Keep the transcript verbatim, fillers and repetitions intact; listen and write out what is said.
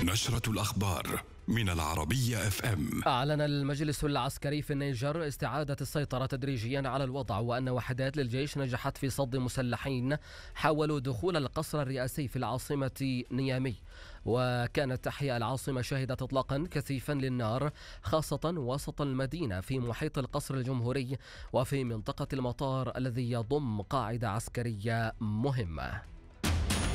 نشرة الأخبار من العربية اف ام. أعلن المجلس العسكري في النيجر استعادة السيطرة تدريجيا على الوضع، وأن وحدات للجيش نجحت في صد مسلحين حاولوا دخول القصر الرئاسي في العاصمة نيامي. وكانت أحياء العاصمة شهدت إطلاقا كثيفا للنار، خاصة وسط المدينة في محيط القصر الجمهوري وفي منطقة المطار الذي يضم قاعدة عسكرية مهمة.